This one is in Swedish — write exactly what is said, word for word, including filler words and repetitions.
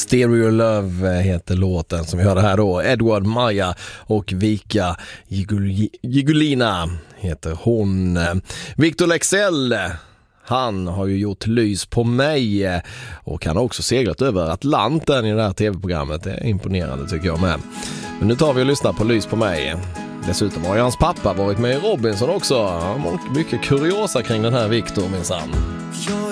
Stereo Love heter låten som vi hörde här då. Edward Maja och Vika Gigulina heter hon. Victor Lexell, han har ju gjort Lys på mig och han har också seglat över Atlanten i det här tv-programmet. Det är imponerande tycker jag med. Men nu tar vi och lyssnar på Lys på mig. Dessutom har ju hans pappa varit med i Robinson också. Han har mycket kuriosa kring den här Victor minsann.